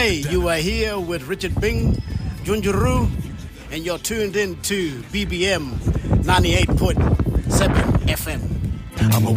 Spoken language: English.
Hey, you are here with Richard Bing, Junjuru, and you're tuned in to BBM 98.7 FM.